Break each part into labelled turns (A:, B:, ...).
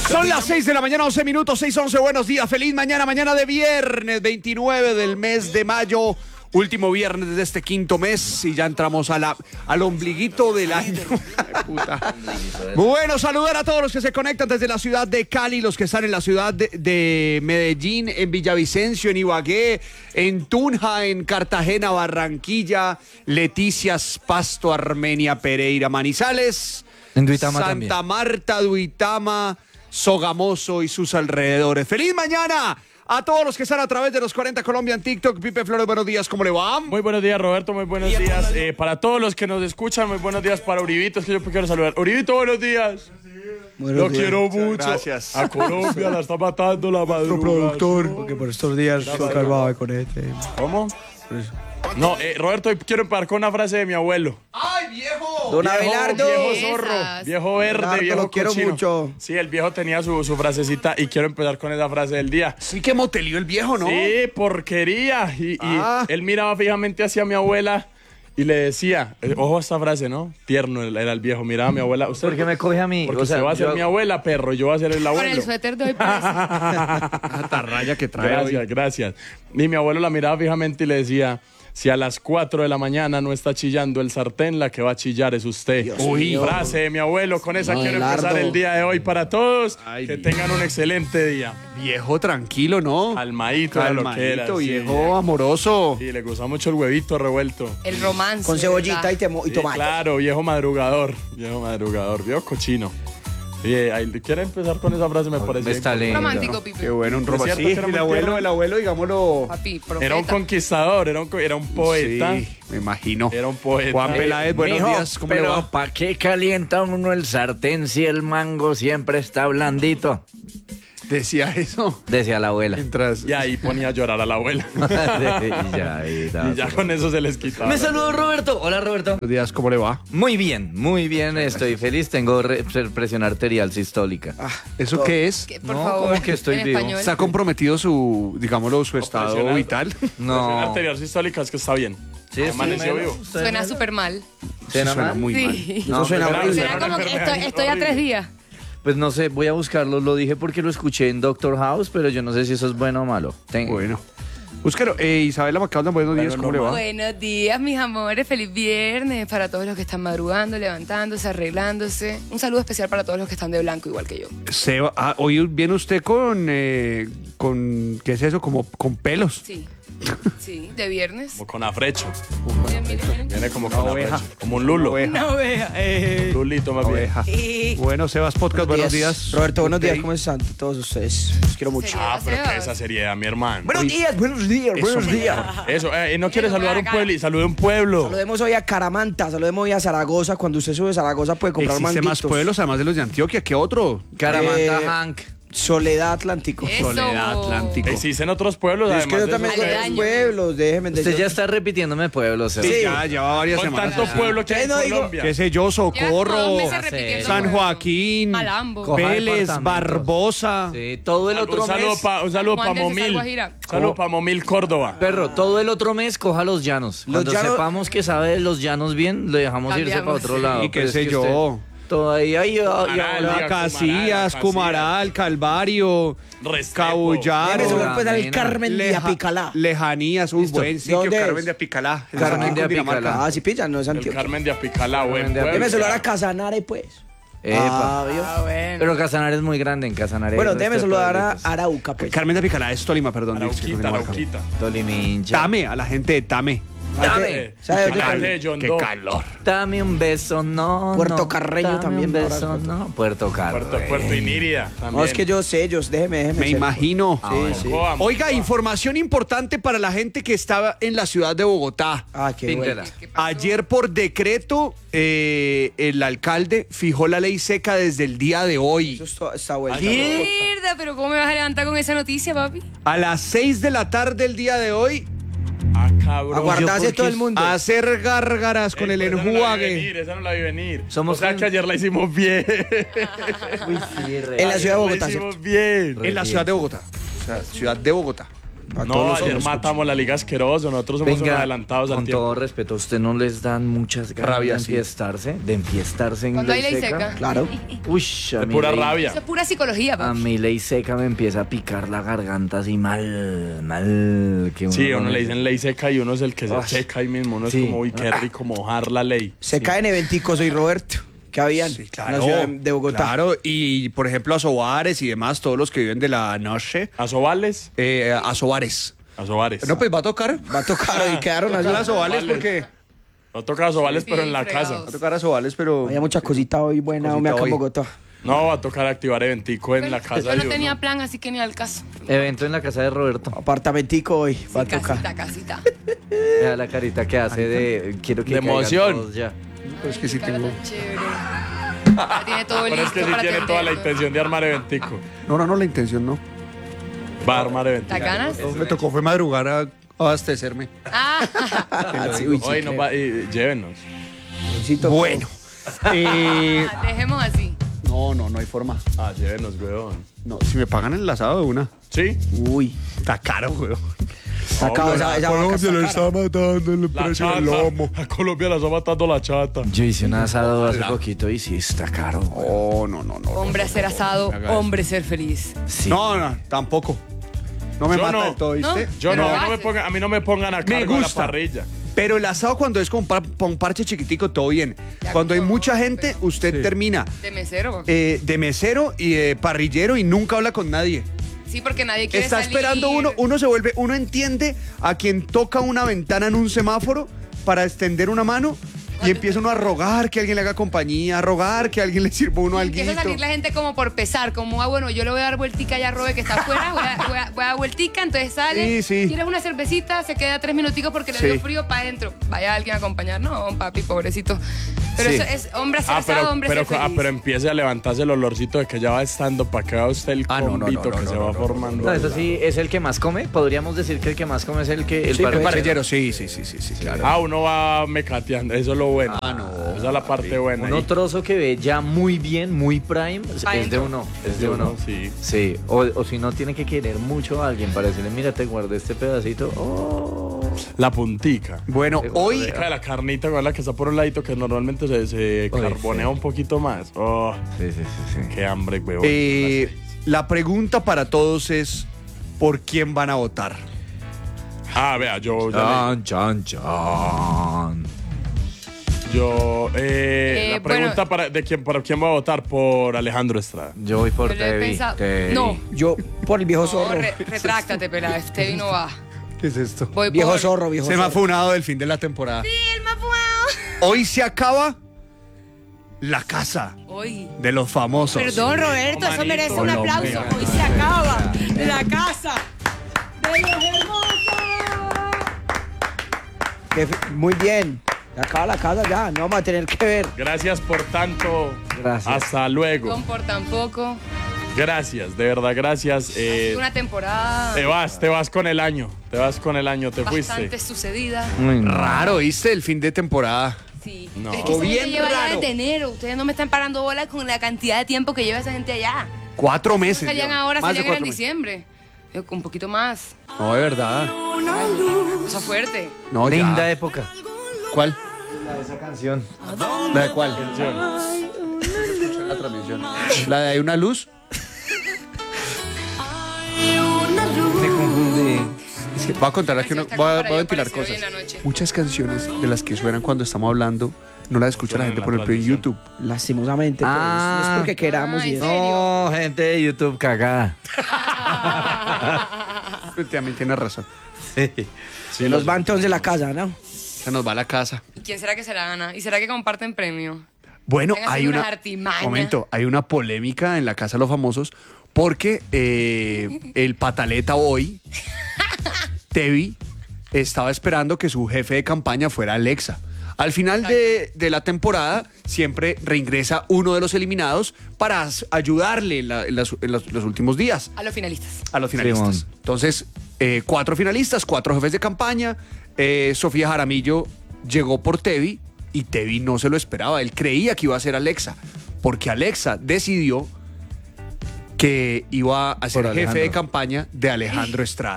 A: Son las 6 de la mañana, 11 minutos, 6:11. Buenos días, feliz mañana, mañana de viernes, 29 del mes de mayo. Último viernes de este quinto mes y ya entramos al ombliguito del año. Puta. Bueno, saludar a todos los que se conectan desde la ciudad de Cali, los que están en la ciudad de Medellín, en Villavicencio, en Ibagué, en Tunja, en Cartagena, Barranquilla, Leticias, Pasto, Armenia, Pereira, Manizales,
B: en Duitama
A: Santa
B: también.
A: Marta, Duitama, Sogamoso y sus alrededores. ¡Feliz mañana! A todos los que están a través de los 40 Colombia en TikTok. Pipe Flores, buenos días, ¿cómo le va?
C: Muy buenos días, Roberto, muy buenos días. Para todos los que nos escuchan, muy buenos días para Uribito, es que yo quiero saludar. Uribito, buenos días. Lo quiero mucho.
A: Gracias.
C: A Colombia la está matando la madrugada.
D: Productor, porque por estos días estoy calvado con este.
C: ¿Cómo? No, Roberto, hoy quiero empezar con una frase de mi abuelo.
A: ¡Ay, viejo!
D: Don Abelardo.
C: Viejo zorro, viejo verde,
D: Abelardo,
C: viejo
D: lo quiero
C: cochino.
D: mucho.
C: Sí, el viejo tenía su frasecita y quiero empezar con esa frase del día.
A: Sí que motelío el viejo, ¿no?
C: Sí, porquería. Y él miraba fijamente hacia mi abuela y le decía, ojo a esta frase, ¿no? Tierno era el viejo, miraba a mi abuela. ¿Usted
B: ¿Por qué me coge a mí?
C: Porque usted va a ser mi abuela, perro, yo voy a ser el abuelo.
E: Con el suéter de hoy parece.
A: La tarraya que trae
C: Gracias,
A: hoy.
C: gracias. Y mi abuelo la miraba fijamente y le decía, si a las 4 de la mañana no está chillando el sartén, la que va a chillar es usted.
A: Uy.
C: Frase de mi abuelo, con esa quiero
D: Abelardo.
C: empezar el día de hoy para todos.
A: Ay,
C: que tengan un excelente día.
A: Viejo tranquilo, ¿no?
C: Calmadito, era lo que era.
A: Calmadito,
C: sí.
A: viejo amoroso.
C: Sí, le gusta mucho el huevito revuelto.
E: El romance.
D: Con cebollita
E: ¿verdad?
D: y
C: Sí,
D: tomate.
C: claro, viejo madrugador, viejo cochino. ¿Quiere empezar con esa frase? Me parece.
B: Está lindo.
E: Romántico, Pipe.
A: Qué bueno, un
C: Es cierto
A: romance.
C: que era muy
A: El abuelo, digámoslo.
E: Papi, profeta.
C: Era un conquistador, era un poeta.
A: Sí, me imagino.
C: Era un poeta.
A: Juan Peláez, buenos
B: Mijo,
A: días, ¿cómo le
B: pero
A: va?
B: ¿para qué calienta uno el sartén si el mango siempre está blandito?
A: Decía eso.
B: Decía la abuela.
A: Mientras.
C: Y ahí ponía a llorar a la abuela. Y ya con eso se les quitaba.
B: Me saludó Roberto. Hola, Roberto.
A: Buenos días, ¿cómo le va?
B: Muy bien, estoy feliz. Tengo presión arterial sistólica.
A: ¿Eso qué es?
E: Que, por
B: No,
E: favor,
B: ¿cómo que estoy
E: en
B: vivo?
E: español.
A: ¿Está comprometido su, digámoslo, su estado
C: Presión
A: vital?
C: Presión
B: No.
C: arterial sistólica es que está bien.
B: Sí,
C: Amaneció vivo.
E: Suena súper mal.
B: ¿Suena
A: Suena
B: mal?
A: muy mal.
E: Sí.
B: No,
D: suena
B: pero-
D: horrible.
E: Suena como que estoy a 3 días.
B: Pues no sé, voy a buscarlo. Lo dije porque lo escuché en Doctor House, pero yo no sé si eso es bueno o malo.
A: Bueno. Búsquelo. Isabela Macalda, buenos días, ¿cómo le va?
E: Buenos días, mis amores. Feliz viernes para todos los que están madrugando, levantándose, arreglándose. Un saludo especial para todos los que están de blanco, igual que yo.
A: Seba, hoy viene usted con, ¿qué es eso? Como con pelos.
E: Sí. Sí, de viernes.
C: Como con afrecho.
E: Miren, miren.
C: Viene como con
A: oveja.
C: afrecho. Como un lulo.
A: Oveja.
E: Una oveja.
C: Lulito más bien.
A: Oveja. Bueno, Sebas Podcast, buenos días.
D: Roberto, buenos días,
A: Ok.
D: ¿cómo están todos ustedes? Los quiero mucho.
E: Seriedad,
C: Ah, pero
E: Sebas.
C: que esa seriedad, mi hermano.
D: Buenos días, buenos días.
C: Eso, no quiere
E: Eso,
C: saludar un
E: acá.
C: pueblo y salude un pueblo.
D: Saludemos hoy a Caramanta, saludemos hoy a Zaragoza. Cuando usted sube a Zaragoza puede comprar
A: Existe
D: manguitos.
A: más pueblos, además de los de Antioquia, ¿qué otro?
B: Caramanta Hank.
D: Soledad Atlántico.
E: Eso.
A: Soledad Atlántico.
C: Existen otros pueblos,
D: Es
C: además
D: que yo
C: de
D: también
C: esos
D: conozco
E: Aledaño.
D: pueblos, déjeme
B: Usted ya está repitiendo pueblos.
A: Sí,
B: Sebas.
A: ya lleva varias
C: Con
A: semanas.
C: tanto pueblo que hay en
D: no digo-
C: Colombia.
A: ¿Qué sé yo?
E: Lleva como 2
A: Socorro,
E: meses repitiendo
A: San
E: pueblo.
A: Joaquín,
E: Malambo.
B: Coja
A: Vélez,
B: departamentos.
A: Barbosa.
B: Sí, todo el otro
C: Un saludo
B: mes.
C: para
E: Juan de
C: Momil.
E: Guajira.
C: Un saludo para Momil, Córdoba.
B: Perro, todo el otro mes coja los llanos.
D: Los
B: Cuando
D: llanos-
B: sepamos que sabe de los llanos bien, le dejamos irse para
E: Cambiamos.
B: otro lado.
A: Y qué
B: Pero es
A: sé
B: que
A: yo.
B: usted Todavía y
C: Amaral,
B: ahora-
A: Casillas, Cumaral, Calvario,
C: Respeto.
A: Cabullaro.
D: Déjeme saludar pues al
B: Amena.
D: Carmen de Apicalá.
A: Lejanías, un
D: Listo.
A: buen
D: ¿De
A: sitio,
D: dónde es?
A: Carmen de Apicalá. En
B: Carmen
A: San
B: de
A: Cundinamarca.
B: Apicalá.
D: Ah, sí pillan, no es
C: El
D: Antioquia.
C: Carmen de Apicalá, buen
B: Carmen de
C: pueblo.
D: Déjeme saludar a Casanare, pues.
B: Epa.
D: ¿vio?
E: Ah, bueno.
B: Pero Casanare es muy grande en Casanare.
D: Bueno,
B: hay
D: déjeme
B: resto de
D: saludar a
B: pueblitos.
D: Arauca, pues.
A: Carmen de Apicalá es Tolima, perdón.
C: Arauquita, Arauquita.
B: Tolimincha.
A: Tame, a la gente de Tame.
B: Dame.
D: ¿Sabe
C: Qué
D: dónde
C: calor,
D: también?
C: John
A: Qué
C: Doe.
A: calor.
B: Dame un beso, no.
D: Puerto
B: no.
D: Carreño
B: Dame
D: también,
B: Un
D: ahora
B: beso,
D: es
B: no. Puerto Carreño.
C: Puerto Inírida. También.
D: No, es que yo sé ellos, déjeme.
A: Me imagino.
D: Sí, sí.
C: Mocoa,
A: Oiga, información importante para la gente que estaba en la ciudad de Bogotá.
D: Ah, qué bueno.
B: Píntela.
A: Ayer por decreto, el alcalde fijó la ley seca desde el día de hoy.
D: Eso está bueno.
E: Mierda, pero ¿cómo me vas a levantar con esa noticia, papi?
A: A las 6 de la tarde del día de hoy,
C: Ah, cabrón.
D: Aguardase todo el mundo.
A: a hacer gárgaras con el
C: Esa no la vi
A: enjuague.
C: venir, esa no la vi venir.
B: Somos
C: o sea
B: un-
C: que ayer la hicimos bien.
D: En la ciudad de Bogotá,
C: La
D: ¿cierto?
C: hicimos bien.
A: En la ciudad de Bogotá. O sea, ciudad de Bogotá.
C: No, ayer matamos la Liga Asqueroso. Nosotros somos unos adelantados al
B: con
C: tiempo.
B: todo respeto, ¿a usted no les dan muchas ganas
A: Rabia,
B: de
A: sí.
B: enfiestarse en
E: Cuando hay
B: ley
E: ley
B: seca?
E: seca.
D: Claro.
B: Uy, a
C: De
B: mí
C: pura
B: ley-
C: rabia.
E: Eso es pura psicología,
B: A
E: papi.
B: mí ley seca me empieza a picar la garganta así mal. Que
C: Sí, a uno
B: no
C: le dicen ley seca y uno es el que se
B: Ay.
C: seca ahí mismo. Uno
B: Sí.
C: es como, uy, qué rico mojar la ley.
D: Se caen eventicos, soy Roberto. Que habían
A: Sí,
D: en
A: claro.
D: la ciudad de Bogotá.
A: Claro, y por ejemplo, Asobares y demás, todos los que viven de la noche,
C: ¿Asobales?
A: Asobares.
C: Asobares.
A: No, pues va a tocar.
D: Va a tocar y quedaron así.
A: Tocar Asobales porque...
C: No toca Asobales, pero en la
E: fregados.
C: casa.
A: Va a tocar Asobales, pero...
D: Había mucha cosita hoy buena, hombre, acá
A: hoy.
D: en Bogotá.
C: No, va a tocar activar eventico en la casa
E: Yo
C: de
E: no
C: uno.
E: tenía plan, así que ni al caso.
B: Evento en la casa de Roberto.
D: Apartamentico hoy, va a
E: Sí,
D: tocar.
E: casita.
B: Vea la carita que hace de quiero que
C: De
B: caigan
C: emoción.
B: todos ya.
A: Pues que sí
E: Cara
A: tengo...
E: tan chévere. Ya tiene todo
C: Pero
E: listo
C: es que sí
E: para
C: tiene toda la
E: atendernos.
C: intención de armar eventico.
A: No, la intención no.
C: Va a armar eventico.
E: ¿Las ganas?
A: Me tocó fue madrugar a abastecerme.
E: Ah,
D: Sí, uy, sí,
C: Hoy nos va, y llévenos.
D: Necesito-
A: Bueno.
E: dejemos así.
A: No hay forma.
C: Ah, llévenos, weón.
A: No, si me pagan el asado de una.
C: ¿Sí?
D: Uy.
A: Está caro, weón.
D: Acá, esa vaca está cara.
A: matando el
C: La chata. A Colombia la está matando la chata.
B: Yo hice un asado hace poquito y sí está caro.
A: Oh, no.
E: Hombre a ser asado, hombre ser feliz.
B: Sí.
A: No, tampoco. No me
C: Yo
A: mata
C: no.
A: del todo, ¿viste?
E: No.
C: Yo
E: Pero
C: no,
E: lo
C: a
E: haces.
C: mí no me pongan a cargo de la
A: gusta.
C: parrilla.
A: Pero el asado cuando es con un parche chiquitico, todo bien.
E: Ya
A: Cuando hay
E: con-
A: mucha gente, usted termina
E: De mesero.
A: de mesero y de parrillero y nunca habla con nadie.
E: Sí, porque nadie quiere
A: Está
E: salir.
A: esperando uno entiende a quien toca una ventana en un semáforo para extender una mano y empieza uno a rogar que alguien le haga compañía, a rogar que alguien le sirva uno
E: Empieza a
A: alguito.
E: salir la gente como por pesar, como, bueno, yo le voy a dar vueltica ya a Robe que está afuera, voy a dar vueltica, entonces sale,
A: Sí.
E: quieres una cervecita, se queda 3 minuticos porque le
A: Sí.
E: dio frío para adentro, vaya alguien a acompañar, no, papi, pobrecito. Pero
A: Sí.
E: eso es hombre asado, hombre ser feliz.
C: Pero empiece a levantarse el olorcito de que ya va estando para que vea usted el
A: Ah, no,
C: combito que se va formando.
B: No, eso sí, es el que más come. Podríamos decir que el que más come es el que el
D: Sí,
A: El
B: parrillero.
A: parrillero, sí, claro.
C: Ah, uno va mecateando, eso es lo bueno. Esa es la parte buena.
B: Uno
C: ahí.
B: trozo que ve ya muy bien, muy prime, es de
E: Adentro.
B: uno. Es de uno.
C: Sí.
B: Sí, o si no tiene que querer mucho a alguien para decirle, mira, te guardé este pedacito. Oh.
C: La puntica.
A: Bueno, hoy
C: Deja la carnita con la que está por un ladito que normalmente se
B: Uy,
C: carbonea
B: sí.
C: un poquito más. Oh,
B: Sí.
C: qué hambre, huevón.
A: la pregunta para todos es ¿por quién van a votar?
C: Vea, la pregunta para quién va a votar por Alejandro Estrada.
B: Yo voy por
E: Yo lo he
B: Tevi.
E: pensado-
B: Tevi.
E: No,
D: Yo, por el viejo
E: no,
D: zorro.
E: retráctate, pelada, este no va.
A: ¿Qué es esto?
E: Voy
D: Viejo
E: por...
D: zorro, viejo
A: Se me ha
D: zorro.
A: funado del fin de la temporada.
E: Sí, el más fumado.
A: Hoy se acaba la casa
E: Hoy.
A: de los famosos.
F: Perdón, Roberto, eso merece un
A: Colombia.
F: aplauso. Hoy se acaba la casa de los hermosos.
D: Muy bien. Se acaba la casa ya, no vamos a tener que ver.
C: Gracias por tanto.
B: Gracias.
C: Hasta luego.
E: Son por tan poco.
C: Gracias, de verdad, gracias.
E: Una temporada
C: Te vas con el año. Te fuiste.
E: bastante sucedida.
B: Uy, no.
A: Raro, ¿viste? El fin de temporada.
E: Sí.
C: No.
E: Es que esa
A: Bien
E: gente lleva ya
A: raro.
E: desde enero. Ustedes no me están parando bola con la cantidad de tiempo que lleva esa gente allá.
A: 4 meses.
E: Salían
A: llevan.
E: ahora,
A: Más de
E: salían en
A: 4 meses.
E: diciembre. Un poquito más.
A: No, de verdad.
E: Cosa fuerte.
A: No, ya.
B: Linda época.
A: ¿Cuál?
B: Esa canción.
A: ¿La de cuál? La transmisión. ¿La de Hay una luz?
B: Me confundí.
A: Es que voy a contar aquí,
E: Ay, sí, hasta
A: voy a
E: para yo
A: ventilar
E: aparecer hoy
A: cosas.
E: en la noche.
A: Muchas canciones de las que suenan cuando estamos hablando no las escucha la gente, por ejemplo, en YouTube.
D: Lastimosamente, pues, no es porque queramos
E: Ay,
D: y eso.
E: ¿en serio?
B: No, gente de YouTube cagada.
A: Efectivamente, tienes razón.
C: Sí,
D: Nos va entonces la casa, ¿no?
A: Se nos va la casa.
E: ¿Quién será que se la gana? ¿Y será que comparten premio?
A: Bueno,
E: Están
A: hay
E: haciendo
A: una.
E: unas artimañas.
A: Momento, hay una polémica en la Casa de los Famosos porque el pataleta hoy, Tevi, estaba esperando que su jefe de campaña fuera Alexa. Al final de la temporada siempre reingresa uno de los eliminados para ayudarle en los últimos días
E: A los finalistas.
A: a los finalistas.
B: Simón.
A: Entonces, 4 finalistas, 4 jefes de campaña. Sofía Jaramillo llegó por Tevi y Tevi no se lo esperaba. Él creía que iba a ser Alexa, porque Alexa decidió que iba a ser
B: Por
A: jefe de
B: Alejandro.
A: campaña de Alejandro Estrada.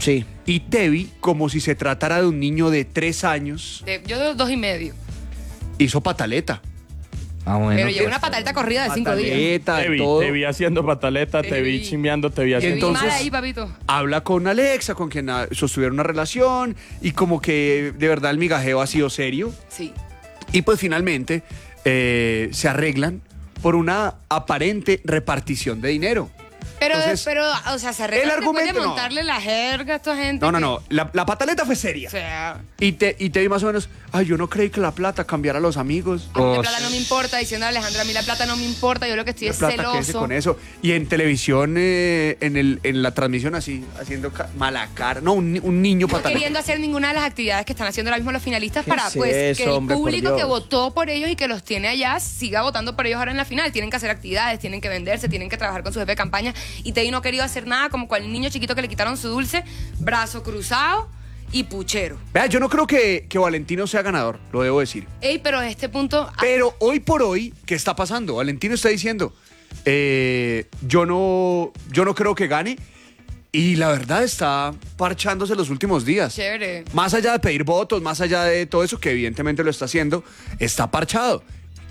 D: Sí.
A: Y Tevi, como si se tratara de un niño de 3 años,
E: Yo de 2,5.
A: hizo pataleta.
B: Ah, bueno.
E: Pero llevo una pataleta corrida de 5 días.
A: Pataleta,
C: Te
A: de
C: vi,
A: todo.
C: te vi haciendo pataleta, te vi
E: vi.
C: chimbeando, te vi
A: Y
C: haciendo...
A: entonces-
E: Mal ahí, papito.
A: Habla con Alexa, con quien sostuvieron una relación, y como que de verdad el migajeo ha sido serio.
E: Sí.
A: Y pues finalmente se arreglan por una aparente repartición de dinero.
E: Pero,
A: Entonces,
E: o sea, se arregla
A: el
E: después de
A: argumento no.
E: montarle la jerga a esta gente.
A: No. La pataleta fue seria.
E: O sea,
A: Y te vi más o menos, ay, yo no creí que la plata cambiara a los amigos.
E: a mí la plata no me importa, diciendo a Alejandra, a mí la plata no me importa, yo lo que estoy
A: La
E: es
A: plata, quédese
E: celoso.
A: con eso. Y en televisión, en la transmisión así, haciendo mala cara. No, un niño
E: No
A: pataleta.
E: queriendo hacer ninguna de las actividades que están haciendo ahora mismo los finalistas
D: ¿Qué
E: para
D: es
E: pues
D: eso,
E: que el
D: hombre, por
E: público que
D: Dios?
E: votó por ellos y que los tiene allá siga votando por ellos ahora en la final. Tienen que hacer actividades, tienen que venderse, tienen que trabajar con su jefe de campaña. Y Teddy no ha querido hacer nada, como cual niño chiquito que le quitaron su dulce, brazo cruzado y puchero.
A: Vea, yo no creo que Valentino sea ganador, lo debo decir.
E: Ey, pero a este punto...
A: Pero hoy por hoy, ¿qué está pasando? Valentino está diciendo, yo no creo que gane. Y la verdad está parchándose los últimos días.
E: Chévere.
A: Más allá de pedir votos, más allá de todo eso, que evidentemente lo está haciendo, está parchado.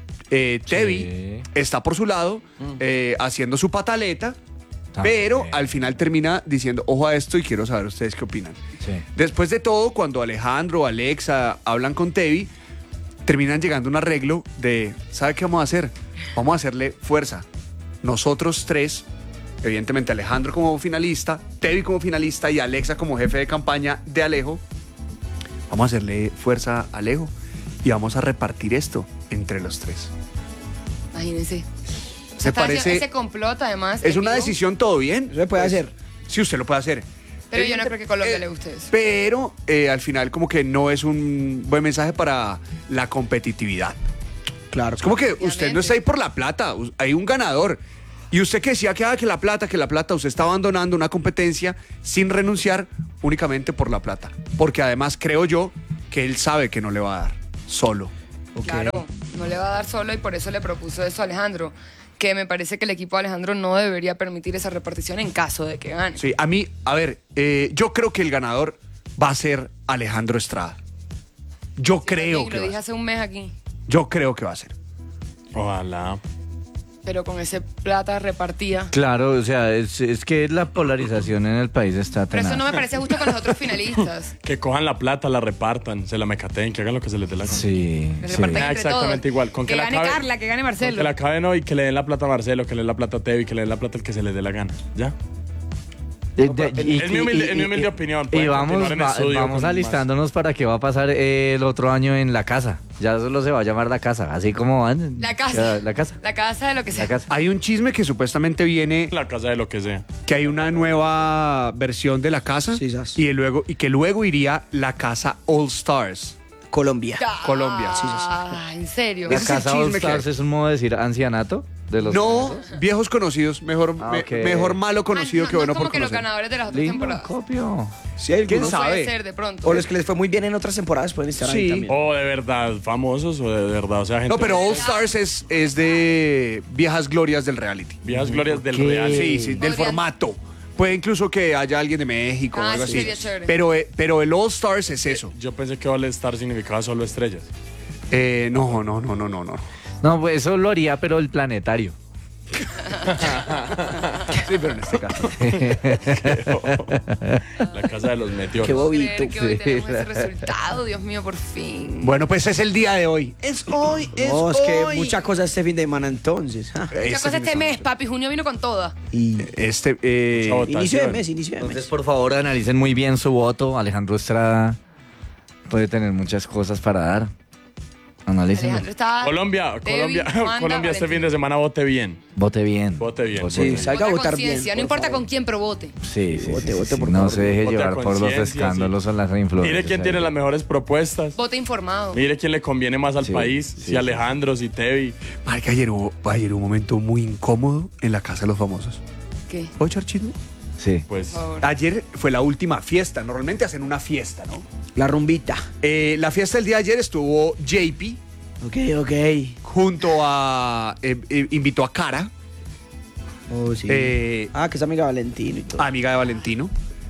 A: Tevi está por su lado, haciendo su pataleta, pero al final termina diciendo, ojo a esto y quiero saber ustedes qué opinan.
B: Sí.
A: Después de todo, cuando Alejandro, Alexa hablan con Tevi, terminan llegando a un arreglo de, ¿sabe qué vamos a hacer? Vamos a hacerle fuerza. Nosotros tres, evidentemente Alejandro como finalista, Tevi como finalista y Alexa como jefe de campaña de Alejo, vamos a hacerle fuerza a Alejo y vamos a repartir esto entre los tres.
E: Imagínense.
A: Me
E: Está
A: parece-
E: haciendo ese complot, además.
A: Es
E: en
A: una
E: vivo.
A: decisión, todo bien.
D: Eso se puede
A: Pues,
D: hacer.
A: Sí, usted lo puede hacer.
E: Pero yo no creo que Colombia
A: Eh,
E: le guste eso.
A: Pero al final como que no es un buen mensaje para la competitividad.
D: Claro.
A: Es como que
E: Obviamente.
A: usted no está ahí por la plata, hay un ganador. Y usted que decía que la plata, usted está abandonando una competencia sin renunciar únicamente por la plata. Porque además creo yo que él sabe que no le va a dar solo.
E: Claro, no le va a dar solo y por eso le propuso eso a Alejandro. Que me parece que el equipo de Alejandro no debería permitir esa repartición en caso de que gane.
A: Sí, a mí, a ver, yo creo que el ganador va a ser Alejandro Estrada. Yo creo
E: Sí,
A: que
E: lo
A: va
E: dije
A: a ser.
E: hace un mes aquí.
A: Yo creo que va a ser.
C: Ojalá.
E: Pero con ese plata repartida.
B: Claro, o sea, es que la polarización en el país está
E: Pero eso
B: tenaz.
E: no me parece justo con los otros finalistas.
C: Que cojan la plata, la repartan, se la mecateen, que hagan lo que se les dé la gana.
B: Sí,
E: Que
B: sí.
E: repartan
C: Ah,
E: entre
C: exactamente
E: todos.
C: igual. Con
E: que
C: que la
E: gane
C: acabe-
E: Carla, que gane
C: Que
E: Marcelo.
C: la acaben hoy, que le den la plata a Marcelo, que le den la plata a Tevi, que le den la plata al que se les dé la gana. ¿Ya? Es mi humilde opinión,
B: Y
C: pueden
B: vamos,
C: continuar en estudio
B: vamos
C: con
B: alistándonos para qué va a pasar el otro año en la casa. Ya solo se va a llamar la casa, así como van.
E: La casa.
B: La casa.
E: La casa de lo que sea.
B: La casa.
A: Hay un chisme que supuestamente viene,
C: la casa de lo que sea.
A: que hay una nueva versión de la casa
D: Sí, sas.
A: y que luego iría la casa All Stars.
D: Colombia.
A: Colombia.
E: Ah, ¿en serio?
B: La
A: Ese es el
B: casa All
A: chisme que
B: Stars
A: hay.
B: es un modo de decir ancianato de los
A: No,
B: famosos.
A: viejos conocidos, mejor,
B: Ah, ok.
A: mejor malo conocido que bueno
E: como
A: por
E: que los
A: conocer.
E: ganadores de las otras
B: Lindo,
E: temporadas.
B: copio.
D: Sí, hay
A: ¿Quién
D: algunos.
A: sabe?
E: Puede ser, de pronto.
D: O los que les fue muy bien en otras temporadas pueden estar ahí
A: Sí.
D: también.
C: O de verdad famosos o de verdad, o sea, gente.
A: No, pero All Stars es de viejas glorias del reality.
C: Viejas glorias del
B: ¿Qué?
C: real.
A: Sí, sí, del
E: Podría-
A: formato. Puede incluso que haya alguien de México o
E: Ah,
A: algo
E: sí,
A: así.
E: sería chévere.
A: Pero el All Stars es eso.
C: Yo pensé que All Star significaba solo estrellas.
A: No.
B: No, pues eso lo haría, pero el planetario.
A: Sí, pero en este caso.
C: La casa de los meteoros.
D: Qué bobito.
E: Creer que hoy
B: Sí.
E: tenemos ese resultado, Dios mío, por fin.
A: Bueno, pues es el día de hoy. Es hoy, es
D: No, es que
A: hoy.
D: mucha cosa este fin de semana entonces.
E: Muchas cosas
A: fin de
E: este mes,
A: semana.
E: papi. Junio vino con toda.
D: Y
C: Sabotaje.
D: inicio de mes, inicio de
B: Entonces,
D: mes.
B: por favor, analicen muy bien su voto. Alejandro Estrada puede tener muchas cosas para dar. Analícenlo.
E: Alejandro está.
C: Colombia,
E: Debbie, Wanda,
C: Colombia este
E: Valentín.
C: fin de semana vote bien.
B: Vote bien.
C: Vote bien.
D: Sí, salga a
E: Vote
D: votar
E: conciencia,
D: bien.
E: no
D: por
E: importa
D: favor.
E: con quién, pero vote.
B: Sí, sí,
D: Vote,
B: sí,
D: vote,
B: sí.
D: por
B: No
D: favor.
B: se deje
C: Vote a
B: llevar por los
C: conciencia,
B: escándalos o las influencias.
C: Mire quién tiene las mejores propuestas.
E: Vote informado.
C: Mire quién le conviene más al
B: Sí,
C: país.
B: sí,
C: si
B: sí.
C: Alejandro, si Tevi.
A: Marica, ayer hubo un momento muy incómodo en la casa de los famosos.
E: ¿Qué?
A: ¿Puedo echar chisme?
B: Sí.
C: Pues
E: Por favor.
A: Ayer fue la última fiesta. Normalmente hacen una fiesta, ¿no?
D: La rumbita.
A: La fiesta del día de ayer estuvo JP
D: Ok, ok.
A: junto a... invitó a Cara,
D: Oh, sí.
A: Eh,
D: Que es amiga de Valentino y todo.
A: amiga de Valentino.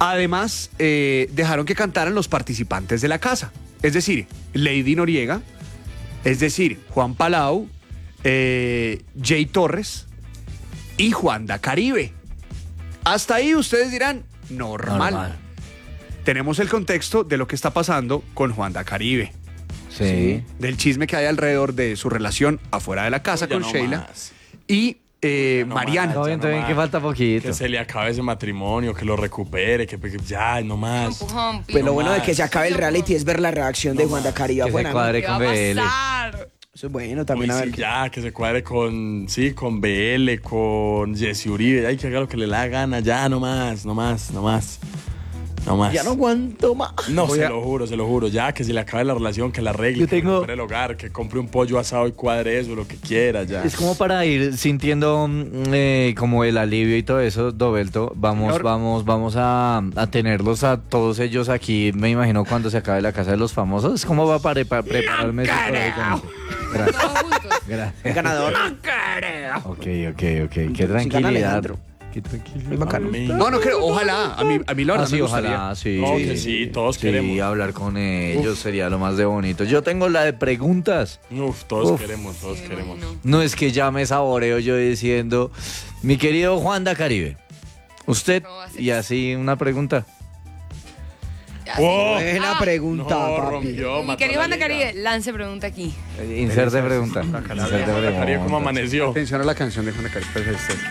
A: Además, dejaron que cantaran los participantes de la casa. Es decir, Lady Noriega, es decir, Juan Palau, Jay Torres y Juanda Caribe. Hasta ahí ustedes dirán, normal. Tenemos el contexto de lo que está pasando con Juanda Caribe.
B: Sí.
A: Del chisme que hay alrededor de su relación afuera de la casa
C: Ya
A: con
C: no
A: Sheila.
C: más.
A: Y
C: No
A: Mariana.
B: Todo bien, todo bien, que falta poquito.
C: Que se le acabe ese matrimonio, que lo recupere, que ya, no más.
E: Empujón,
D: Pues lo
C: No
D: bueno de
C: más.
D: que se acabe el reality es ver la reacción de Juanda Caribe
B: Que se
D: afuera. ¿no?
B: cuadre
E: ¿qué va
B: con
E: a
B: BL.
E: pasar?
D: Eso es bueno
C: Uy,
D: también a ver.
C: sí, ya, que se cuadre con BL, con Jesse Uribe, ay, que haga lo que le da gana, ya, no más.
D: Ya no aguanto más.
C: No,
A: Voy
C: se
A: a-
C: lo juro, ya, que se le acabe la relación, que la arregle,
B: Yo
C: que
B: tengo-
C: recupere el hogar, que compre un pollo asado y cuadre eso, lo que quiera, ya.
B: Es como para ir sintiendo como el alivio y todo eso, Dobelto. Vamos a tenerlos a todos ellos aquí, me imagino, cuando se acabe la casa de los famosos. Es como va para prepararme psicológicamente. Gracias.
E: Todos juntos.
B: Gracias.
D: El ganador.
B: Ok. Qué
D: gana
B: tranquilidad.
D: Alejandro.
B: Qué tranquilidad.
D: Muy bacano.
A: No creo, ojalá. A mí la verdad
B: Ah, sí,
A: me gustaría.
B: ojalá, sí.
C: No, que sí, todos
B: Sí,
C: queremos.
B: hablar con ellos sería lo más de bonito. Yo tengo la de preguntas.
C: Todos
B: Uf.
C: queremos.
E: Imagino.
B: No es que ya me saboreo yo diciendo, mi querido Juanda Caribe, usted,
E: No, así
B: y así una pregunta.
E: Así.
C: Oh.
D: Buena pregunta,
C: No,
D: papi.
C: rompió,
E: Mi
C: mató
E: querido
C: la
E: Juanda
C: liga.
E: Caribe, lance pregunta aquí.
B: Inserte pregunta. Inserte
C: Caribe, ¿cómo
B: pregunta.
C: amaneció?
A: Atención a la canción de Juanda Caribe. Pues,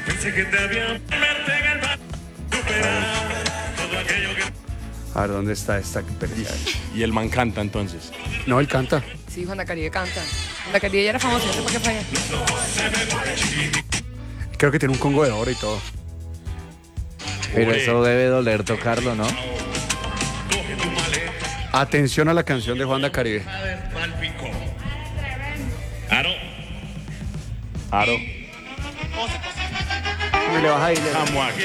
A: a ver, ¿dónde está esta?
C: Y el man canta entonces.
A: No, él canta.
E: Sí, Juanda Caribe canta. Juanda Caribe ya era famoso, no sé por qué falla.
A: Creo que tiene un congo de oro y todo.
B: Pero
C: Uy.
B: eso debe doler tocarlo, ¿no?
A: Atención a la canción de Juanda Caribe.
C: Aro.
D: Me le vas a ir.
C: Vamos aquí.